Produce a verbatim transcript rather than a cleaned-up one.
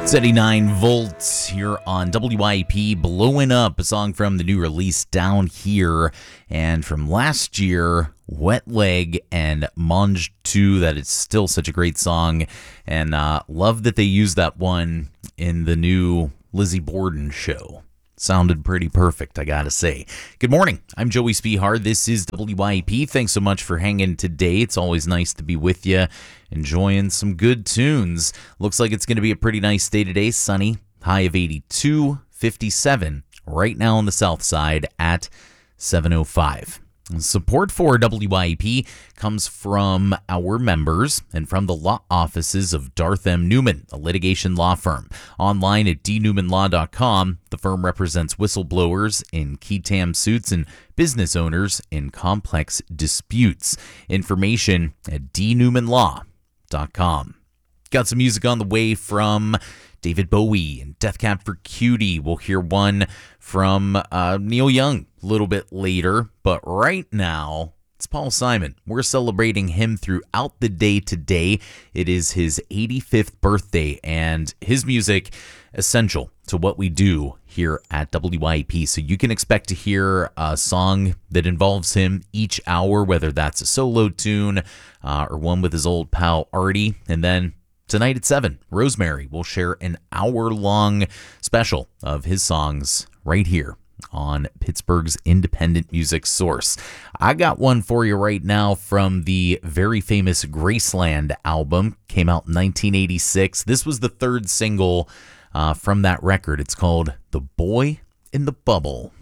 It's eighty-nine volts here on W I P, Blowing Up, a song from the new release Down Here, and from last year, Wet Leg and Mange two. That is still such a great song, and uh, love that they used that one in the new Lizzie Borden show. Sounded pretty perfect, I gotta say. Good morning. I'm Joey Spihar. This is W I P. Thanks so much for hanging today. It's always nice to be with you, enjoying some good tunes. Looks like it's going to be a pretty nice day today. Sunny, high of eighty-two, fifty-seven right now on the south side at seven oh five. Support for W I P comes from our members and from the law offices of Darth M. Newman, a litigation law firm. Online at d newman law dot com, the firm represents whistleblowers in key tam suits and business owners in complex disputes. Information at d newman law dot com. Got some music on the way from David Bowie and Death Cab for Cutie. We'll hear one from uh, Neil Young a little bit later, but right now it's Paul Simon. We're celebrating him throughout the day today. It is his eighty-fifth birthday, and his music essential to what we do here at W I P. So you can expect to hear a song that involves him each hour, whether that's a solo tune uh, or one with his old pal Artie, and then tonight at seven, Rosemary will share an hour-long special of his songs right here on Pittsburgh's independent music source. I got one for you right now from the very famous Graceland album. Came out in nineteen eighty-six. This was the third single uh, from that record. It's called The Boy in the Bubble.